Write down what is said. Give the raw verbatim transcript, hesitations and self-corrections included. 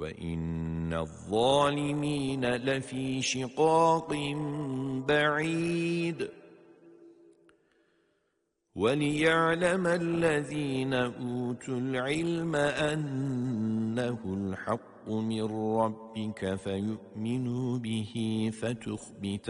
وَإِنَّ الظَّالِمِينَ لَفِي شِقَاقٍ بَعِيدٍ وَلِيَعْلَمَ الَّذِينَ أُوتُوا الْعِلْمَ أَنَّهُ الْحَقُّ مِنْ رَبِّكَ فَيُؤْمِنُوا بِهِ فَتُخْبِتَ